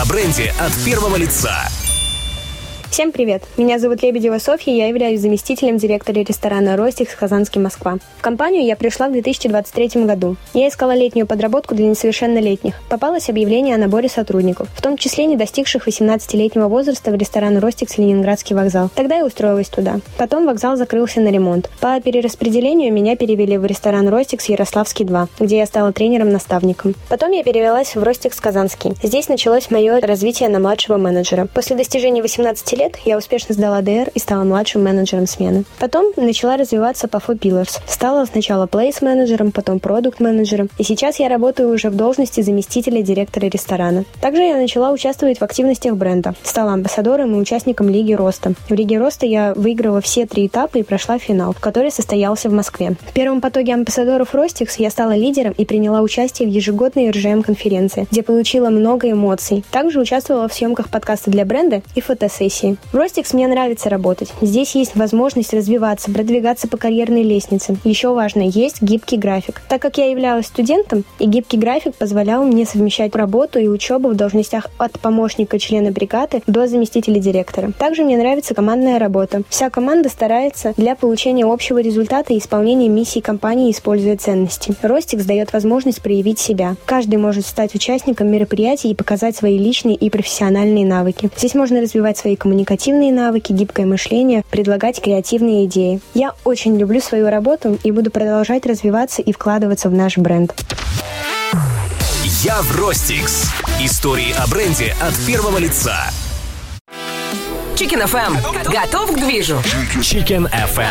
о бренде от первого лица. Всем привет! Меня зовут Лебедева Софья, я являюсь заместителем директора ресторана «Ростикс» Казанский, Москва. В компанию я пришла в 2023 году. Я искала летнюю подработку для несовершеннолетних. Попалось объявление о наборе сотрудников, в том числе не достигших 18-летнего возраста, в ресторан «Ростикс» Ленинградский вокзал. Тогда я устроилась туда. Потом вокзал закрылся на ремонт. По перераспределению меня перевели в ресторан «Ростикс» Ярославский 2, где я стала тренером-наставником. Потом я перевелась в «Ростикс» Казанский. Здесь началось мое развитие на младшего менеджера. После достижения 18 лет я успешно сдала ДР и стала младшим менеджером смены. Потом начала развиваться по 4 Pillars. Стала сначала плейс-менеджером, потом продукт-менеджером. И сейчас я работаю уже в должности заместителя директора ресторана. Также я начала участвовать в активностях бренда. Стала амбассадором и участником Лиги Роста. В Лиге Роста я выиграла все 3 этапа и прошла финал, который состоялся в Москве. В первом потоке амбассадоров Ростикс я стала лидером и приняла участие в ежегодной РЖМ-конференции, где получила много эмоций. Также участвовала в съемках подкаста для бренда и фотосессии. В Ростикс мне нравится работать. Здесь есть возможность развиваться, продвигаться по карьерной лестнице. Еще важно, есть гибкий график. Так как я являлась студентом, и гибкий график позволял мне совмещать работу и учебу в должностях от помощника члена бригады до заместителя директора. Также мне нравится командная работа. Вся команда старается для получения общего результата и исполнения миссии компании, используя ценности. Ростикс дает возможность проявить себя. Каждый может стать участником мероприятий и показать свои личные и профессиональные навыки. Здесь можно развивать свои коммуникативные навыки, гибкое мышление, предлагать креативные идеи. Я очень люблю свою работу и буду продолжать развиваться и вкладываться в наш бренд. Я в Ростикс. Истории о бренде от первого лица. Chicken FM. Готов к движу? Chicken FM.